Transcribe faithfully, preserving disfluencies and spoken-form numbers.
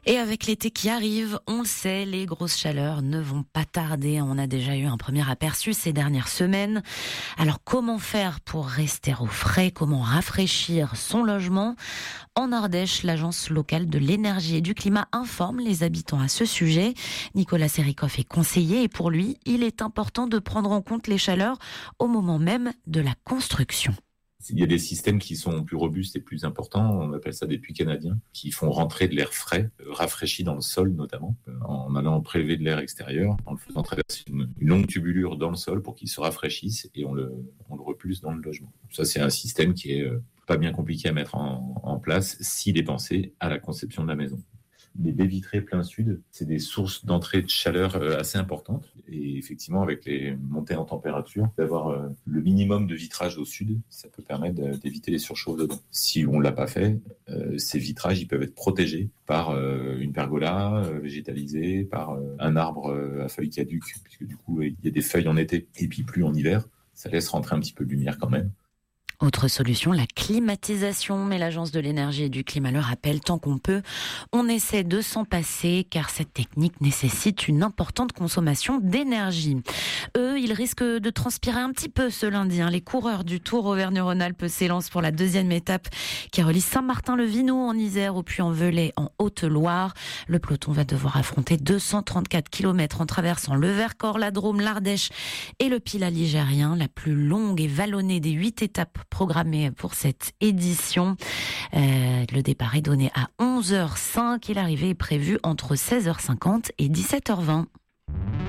Et avec l'été qui arrive, on le sait, les grosses chaleurs ne vont pas tarder. On a déjà eu un premier aperçu ces dernières semaines. Alors comment faire pour rester au frais? Comment rafraîchir son logement? En Ardèche, l'agence locale de l'énergie et du climat informe les habitants à ce sujet. Nicolas Serikoff est conseiller et pour lui, il est important de prendre en compte les chaleurs au moment même de la construction. Il y a des systèmes qui sont plus robustes et plus importants, on appelle ça des puits canadiens, qui font rentrer de l'air frais, rafraîchi dans le sol notamment, en allant prélever de l'air extérieur, en le faisant traverser une, une longue tubulure dans le sol pour qu'il se rafraîchisse et on le, on le repulse dans le logement. Ça, c'est un système qui est pas bien compliqué à mettre en, en place s'il est pensé à la conception de la maison. Les baies vitrées plein sud, c'est des sources d'entrée de chaleur assez importantes. Et effectivement, avec les montées en température, d'avoir le minimum de vitrage au sud, ça peut permettre d'éviter les surchauffes dedans. Si on ne l'a pas fait, ces vitrages ils peuvent être protégés par une pergola végétalisée, par un arbre à feuilles caduques, puisque du coup, il y a des feuilles en été et puis plus en hiver. Ça laisse rentrer un petit peu de lumière quand même. Autre solution, la climatisation. Mais l'agence de l'énergie et du climat le rappelle, tant qu'on peut, on essaie de s'en passer car cette technique nécessite une importante consommation d'énergie. Eux, ils risquent de transpirer un petit peu ce lundi. Hein. Les coureurs du Tour Auvergne-Rhône-Alpes s'élancent pour la deuxième étape qui relie Saint-Martin-le-Vinoux en Isère au Puy-en-Velay en Haute-Loire. Le peloton va devoir affronter deux cent trente-quatre kilomètres en traversant le Vercors, la Drôme, l'Ardèche et le Pilat ligérien, la plus longue et vallonnée des huit étapes programmé pour cette édition. Euh, le départ est donné à onze heures cinq et l'arrivée est prévue entre seize heures cinquante et dix-sept heures vingt.